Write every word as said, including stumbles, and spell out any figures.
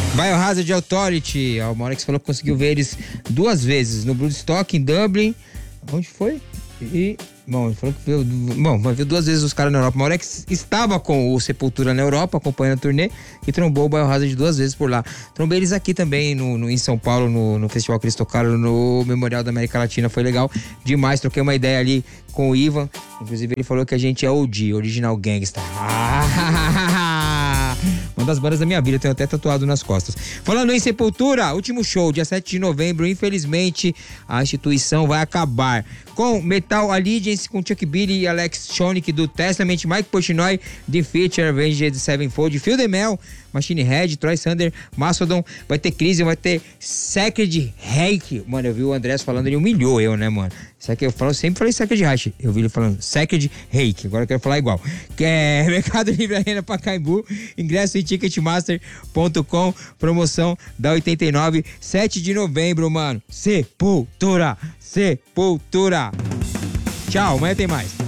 Biohazard Authority. O Maurex falou que conseguiu ver eles duas vezes. No Bloodstock, em Dublin. Onde foi? E... Bom, ele falou que viu, bom, viu duas vezes os caras na Europa. O Maurex estava com o Sepultura na Europa, acompanhando a turnê, e trombou o Biohazard duas vezes por lá. Trombei eles aqui também, no, no, em São Paulo, no, no festival que eles tocaram, no Memorial da América Latina. Foi legal demais. Troquei uma ideia ali com o Ivan. Inclusive, ele falou que a gente é O G, Original Gangsta. Uma das bandas da minha vida, tenho até tatuado nas costas. Falando em Sepultura, último show, dia sete de novembro. Infelizmente, a instituição vai acabar. Com Metal Allegiance, com Chuck Billy e Alex Schoenig do Testament, Mike Portnoy, The Feature, Avenged Sevenfold, Phil DeMel, Machine Head, Troy Sander, Mastodon, vai ter Crisium, vai ter Sacred Reich. Mano, eu vi o Andrés falando, ele humilhou eu, né, mano? Isso aqui eu falo, sempre falei Sacred Reich. Eu vi ele falando Sacred Reich, agora eu quero falar igual. Que é Mercado Livre Arena Pacaembu, ingresso em ticketmaster ponto com, promoção da oitenta e nove, sete de novembro, mano. Sepultura, Sepultura. Tchau, amanhã tem mais.